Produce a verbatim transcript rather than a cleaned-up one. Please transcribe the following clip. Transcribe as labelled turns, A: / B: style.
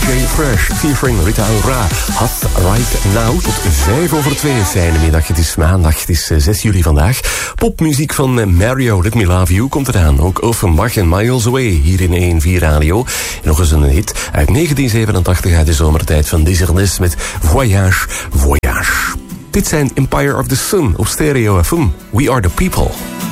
A: J Fresh featuring Rita Ora. Hot Right Now tot vijf over twee. Fijne middag, het is maandag, het is zes juli vandaag. Popmuziek van Mario, Let Me Love You komt eraan. Ook Offenbach en Miles Away hier in één vier Radio. En nog eens een hit uit negentien zevenentachtig uit de zomertijd van Desirnes met Voyage, Voyage. Dit zijn Empire of the Sun op Stereo F M. We are the people.